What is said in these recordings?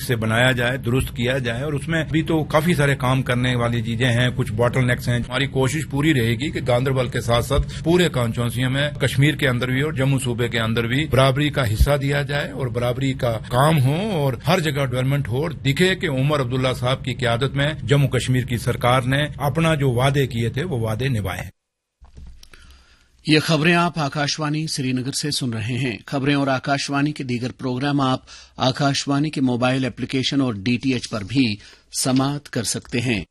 سے بنایا جائے، درست کیا جائے، اور اس میں بھی تو کافی سارے کام کرنے والی چیزیں ہیں، کچھ باٹل نیکس ہیں. ہماری کوشش پوری رہے گی کہ گاندربل کے ساتھ ساتھ پورے کانسٹیچوئنسی میں کشمیر کے اندر بھی اور جموں صوبے کے اندر بھی برابری کا حصہ دیا جائے اور برابری کا کام ہو اور ہر جگہ ڈیولپمنٹ ہو، اور دکھے کہ عمر عبداللہ صاحب کی قیادت میں جموں کشمیر کی سرکار نے اپنا جو وعدے کیے تھے وہ وعدے نبھائے. یہ خبریں آپ آکاشوانی سری نگر سے سن رہے ہیں. خبریں اور آکاشوانی کے دیگر پروگرام آپ آکاشوانی کے موبائل ایپلیکیشن اور DTH پر بھی سماعت کر سکتے ہیں.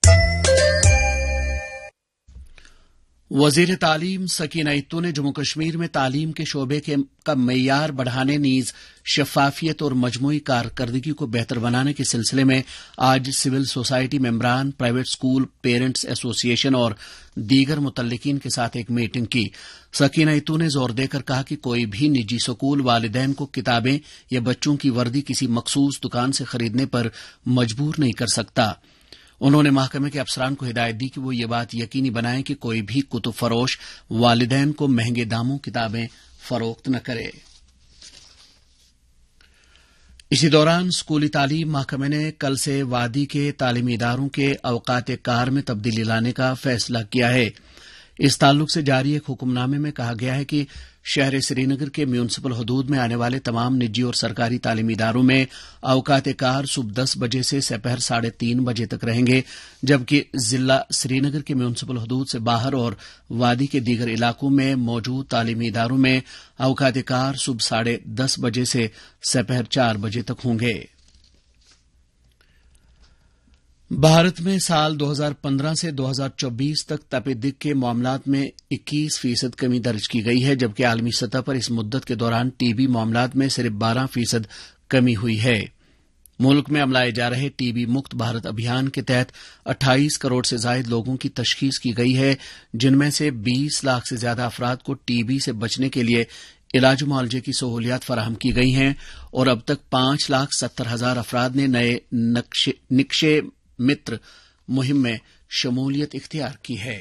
وزیر تعلیم سکینہ اتو نے جموں کشمیر میں تعلیم کے شعبے کا معیار بڑھانے نیز شفافیت اور مجموعی کارکردگی کو بہتر بنانے کے سلسلے میں آج سول سوسائٹی ممبران، پرائیویٹ اسکول پیرنٹس ایسوسی ایشن اور دیگر متعلقین کے ساتھ ایک میٹنگ کی. سکینہ اتو نے زور دے کر کہا کہ کوئی بھی نجی سکول والدین کو کتابیں یا بچوں کی وردی کسی مخصوص دکان سے خریدنے پر مجبور نہیں کر سکتا. انہوں نے محکمے کے افسران کو ہدایت دی کہ وہ یہ بات یقینی بنائیں کہ کوئی بھی کتب فروش والدین کو مہنگے داموں کتابیں فروخت نہ کرے. اسی دوران اسکولی تعلیم محکمے نے کل سے وادی کے تعلیمی اداروں کے اوقات کار میں تبدیلی لانے کا فیصلہ کیا ہے. اس تعلق سے جاری ایک حکم نامے میں کہا گیا ہے کہ شہر سری نگر کے میونسپل حدود میں آنے والے تمام نجی اور سرکاری تعلیمی اداروں میں اوقات کار صبح 10 بجے سے سپہر 3:30 بجے تک رہیں گے، جبکہ ضلع سری نگر کے میونسپل حدود سے باہر اور وادی کے دیگر علاقوں میں موجود تعلیمی اداروں میں اوقات کار صبح 10:30 بجے سے سپہر 4 بجے تک ہوں گے. بھارت میں سال 2015 سے 2024 تک تپ دق کے معاملات میں 21% کمی درج کی گئی ہے، جبکہ عالمی سطح پر اس مدت کے دوران TB معاملات میں صرف 12% کمی ہوئی ہے. ملک میں عملائے جا رہے TB مکت بھارت ابھیان کے تحت 28 کروڑ سے زائد لوگوں کی تشخیص کی گئی ہے، جن میں سے 20 لاکھ سے زیادہ افراد کو TB سے بچنے کے لیے علاج و معالجے کی سہولیات فراہم کی گئی ہیں، اور اب تک 5,70,000 افراد نے نئے نقشے متر مہم میں شمولیت اختیار کی ہے.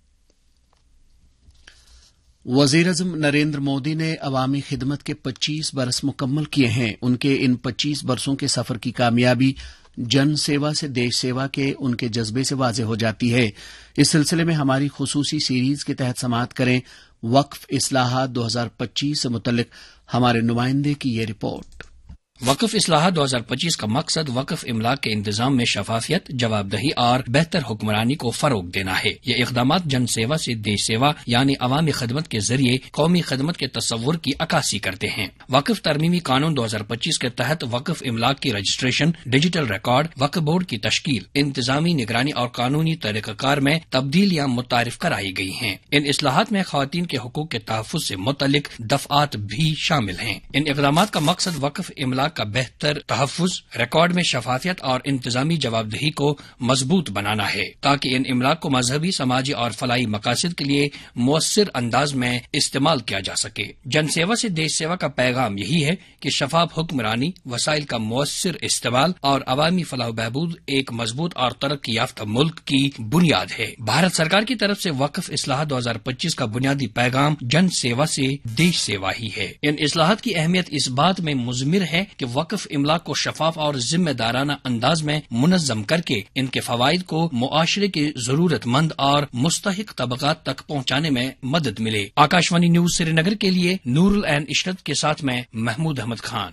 وزیر اعظم نریندر مودی نے عوامی خدمت کے 25 برس مکمل کیے ہیں. ان کے ان 25 برسوں کے سفر کی کامیابی جن سیوا سے دیش سیوا کے ان کے جذبے سے واضح ہو جاتی ہے. اس سلسلے میں ہماری خصوصی سیریز کے تحت سماعت کریں وقف اصلاحات 2025 سے متعلق ہمارے نمائندے کی یہ رپورٹ. وقف اصلاحات 2025 کا مقصد وقف املاک کے انتظام میں شفافیت، جواب دہی اور بہتر حکمرانی کو فروغ دینا ہے. یہ اقدامات جن سیوا سے دیش سیوا یعنی عوامی خدمت کے ذریعے قومی خدمت کے تصور کی عکاسی کرتے ہیں. وقف ترمیمی قانون 2025 کے تحت وقف املاک کی رجسٹریشن، ڈیجیٹل ریکارڈ، وقف بورڈ کی تشکیل، انتظامی نگرانی اور قانونی طریقہ کار میں تبدیلیاں متعارف کرائی گئی ہیں. ان اصلاحات میں خواتین کے حقوق کے تحفظ سے متعلق دفعات بھی شامل ہیں. ان اقدامات کا مقصد وقف املاک کا بہتر تحفظ، ریکارڈ میں شفافیت اور انتظامی جواب دہی کو مضبوط بنانا ہے، تاکہ ان املاک کو مذہبی، سماجی اور فلاحی مقاصد کے لیے مؤثر انداز میں استعمال کیا جا سکے. جن سیوا سے دیش سیوا کا پیغام یہی ہے کہ شفاف حکمرانی، وسائل کا مؤثر استعمال اور عوامی فلاح و بہبود ایک مضبوط اور ترقی یافتہ ملک کی بنیاد ہے. بھارت سرکار کی طرف سے وقف اصلاحات 2025 کا بنیادی پیغام جن سیوا سے دیش سیوا ہی ہے. ان اصلاحات کی اہمیت اس بات میں مضمر ہے کہ وقف املاک کو شفاف اور ذمہ دارانہ انداز میں منظم کر کے ان کے فوائد کو معاشرے کے ضرورت مند اور مستحق طبقات تک پہنچانے میں مدد ملے. آکاشوانی نیوز سری نگر کے لیے نور العین عشرت کے ساتھ میں محمود احمد خان.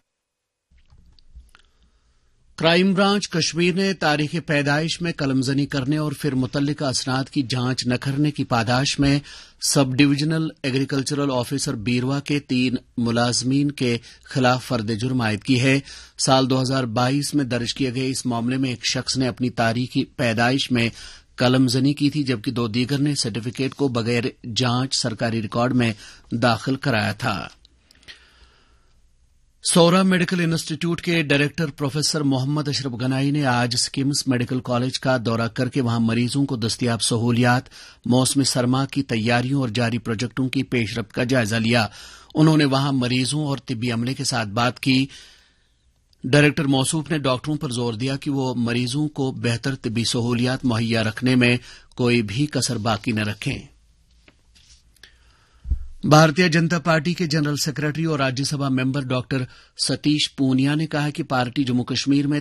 کرائم برانچ کشمیر نے تاریخ پیدائش میں قلم زنی کرنے اور پھر متعلقہ اسناد کی جانچ نہ کرنے کی پاداش میں سب ڈویژنل ایگریکلچرل آفیسر بیروا کے 3 ملازمین کے خلاف فرد جرم عائد کی ہے. سال 2022 میں درج کیے گئے اس معاملے میں ایک شخص نے اپنی تاریخی پیدائش میں قلم زنی کی تھی، جبکہ 2 دیگر نے سرٹیفکیٹ کو بغیر جانچ سرکاری ریکارڈ میں داخل کرایا تھا. سورا میڈیکل انسٹی ٹیوٹ کے ڈائریکٹر پروفیسر محمد اشرف گنائی نے آج سکمز میڈیکل کالج کا دورہ کر کے وہاں مریضوں کو دستیاب سہولیات، موسم سرما کی تیاریوں اور جاری پروجیکٹوں کی پیش رفت کا جائزہ لیا. انہوں نے وہاں مریضوں اور طبی عملے کے ساتھ بات کی. ڈائریکٹر موصوف نے ڈاکٹروں پر زور دیا کہ وہ مریضوں کو بہتر طبی سہولیات مہیا رکھنے میں کوئی بھی کسر باقی نہ رکھیں. بھارتیہ جنتا پارٹی کے جنرل سیکرٹری اور راجیہ سبھا ممبر ڈاکٹر ستیش پونیا نے کہا کہ پارٹی جموں کشمیر میں